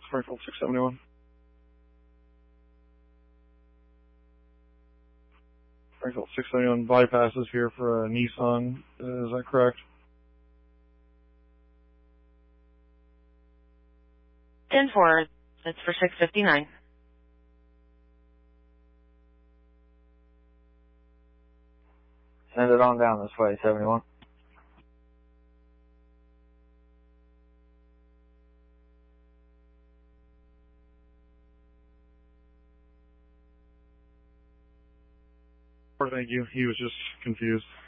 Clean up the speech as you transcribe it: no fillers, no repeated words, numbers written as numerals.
Springfield 671. Springfield 671 bypasses here for a Nissan. Is that correct? 10-4. That's for 659. Send it on down this way, 71. Thank you. He was just confused.